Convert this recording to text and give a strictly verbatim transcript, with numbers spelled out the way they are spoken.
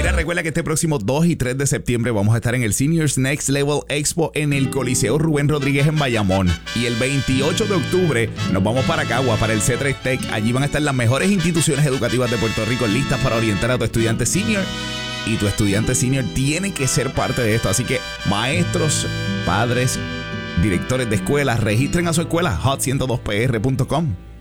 Mira, recuerda que este próximo dos y tres de septiembre vamos a estar en el Seniors Next Level Expo en el Coliseo Rubén Rodríguez en Bayamón. Y el veintiocho de octubre nos vamos para Cagua, para el C tres Tech. Allí van a estar las mejores instituciones educativas de Puerto Rico listas para orientar a tu estudiante senior. Y tu estudiante senior tiene que ser parte de esto. Así que maestros, padres, directores de escuelas, registren a su escuela hot ciento dos p r punto com.